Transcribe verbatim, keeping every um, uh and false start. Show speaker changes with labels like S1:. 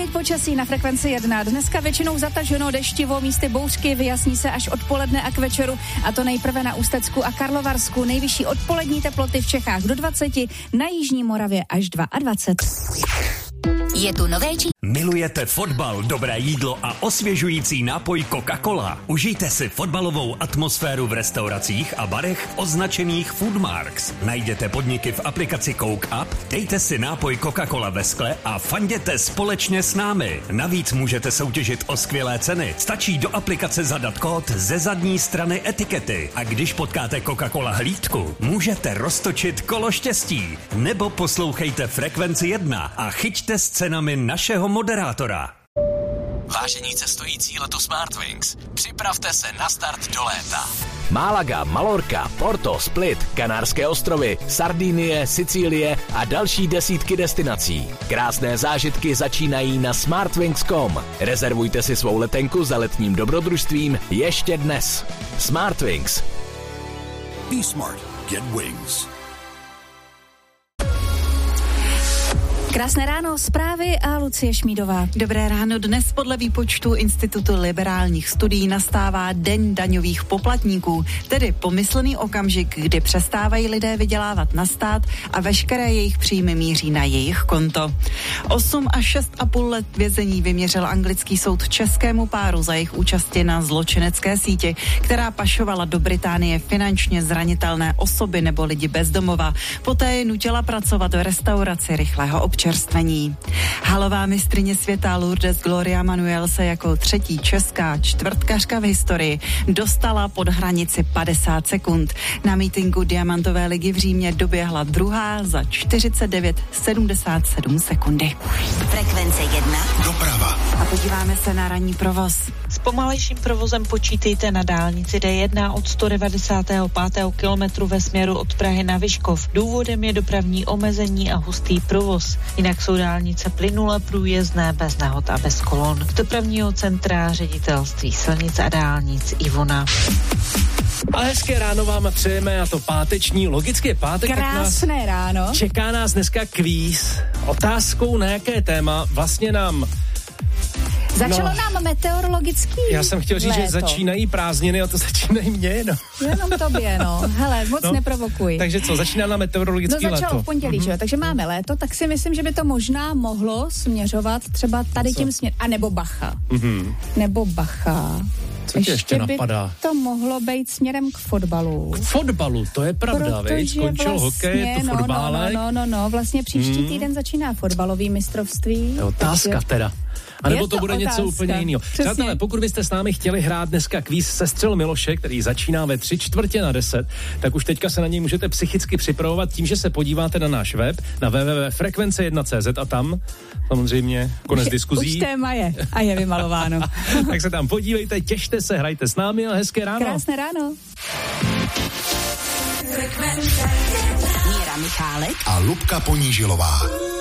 S1: Update počasí na Frekvenci jedna. Dneska většinou zataženo, deštivo, místy bouřky, vyjasní se až odpoledne a k večeru, a to nejprve na Ústecku a Karlovarsku. Nejvyšší odpolední teploty v Čechách do dvacet, na jižní Moravě až dvacet dva.
S2: Je tu nové či...
S3: Milujete fotbal, dobré jídlo a osvěžující nápoj Coca-Cola? Užijte si fotbalovou atmosféru v restauracích a barech označených Foodmarks. Najděte podniky v aplikaci Coke Up, dejte si nápoj Coca-Cola ve skle a fanděte společně s námi. Navíc můžete soutěžit o skvělé ceny. Stačí do aplikace zadat kód ze zadní strany etikety. A když potkáte Coca-Cola hlídku, můžete roztočit kolo štěstí. Nebo poslouchejte Frekvenci jedna a chyťte s cenami našeho moderátora.
S4: Vážení cestující letu Smartwings, připravte se na start do léta.
S5: Málaga, Malorka, Porto, Split, Kanárské ostrovy, Sardinie, Sicílie a další desítky destinací. Krásné zážitky začínají na smartwings tečka com. Rezervujte si svou letenku za letním dobrodružstvím ještě dnes. Smartwings.
S6: Be smart. Get wings.
S1: Krásné ráno, zprávy a Lucie Šmídová.
S7: Dobré ráno, dnes podle výpočtu Institutu liberálních studií nastává Den daňových poplatníků, tedy pomyslný okamžik, kdy přestávají lidé vydělávat na stát a veškeré jejich příjmy míří na jejich konto. osm až šest a půl let vězení vyměřil anglický soud českému páru za jejich účasti na zločinecké síti, která pašovala do Británie finančně zranitelné osoby nebo lidi bez domova. Poté je nutila pracovat v restauraci rychlého občerstvení. Halová mistryně světa Lourdes Gloria Manuel se jako třetí česká čtvrtkařka v historii dostala pod hranici padesát sekund. Na mítinku Diamantové ligy v Římě doběhla druhá za čtyřicet devět sedmdesát sedm sekundy.
S2: Frekvence jedna.
S6: Doprava.
S7: A podíváme se na ranní provoz.
S8: S pomalejším provozem počítejte na dálnici D jedna od sto devadesátého pátého kilometru ve směru od Prahy na Vyškov. Důvodem je dopravní omezení a hustý provoz. Jinak jsou dálnice plynule průjezdné, bez nehod a bez kolon. Z dopravního centra Ředitelství silnic a dálnic Ivona.
S9: A hezké ráno vám přejeme, a to páteční, logicky je pátek.
S1: Krásné
S9: nás
S1: ráno.
S9: Čeká nás dneska kvíz. Otázkou, na jaké téma vlastně nám...
S1: Začalo
S9: no,
S1: nám meteorologický
S9: Já jsem chtěl říct,
S1: léto.
S9: že začínají prázdniny a to začínají mě, no.
S1: Jenom tobě, no. Hele, moc
S9: no,
S1: neprovokuj.
S9: Takže co, začíná na meteorologický
S1: No
S9: léto.
S1: začalo v pondělí, mm-hmm. že jo, takže máme léto, tak si myslím, že by to možná mohlo směřovat třeba tady co? tím směrem, a nebo bacha. Mm-hmm. Nebo bacha.
S9: Co tě ještě napadá?
S1: By to mohlo být směrem k fotbalu.
S9: K fotbalu, to je pravda, viď? Skončil vlastně, hokej, je to fotbálek.
S1: No, no, no, no, vlastně příští hmm. týden začíná fotbalový mistrovství.
S9: Je otázka takže... teda. A nebo to, to bude otázka. Něco úplně jiného. Přátelé, pokud byste s námi chtěli hrát dneska kvíz Sestřel Miloše, který začíná ve tři čtvrtě na deset, tak už teďka se na něj můžete psychicky připravovat tím, že se podíváte na náš web, na w w w tečka frekvence jedna tečka c z a tam samozřejmě konec už, diskuzí.
S1: Už téma je a je vymalováno.
S9: Tak se tam podívejte, těšte se, hrajte s námi a hezké ráno.
S1: Krásné ráno.
S2: Míra Michálek
S6: a Lubka Ponížilová.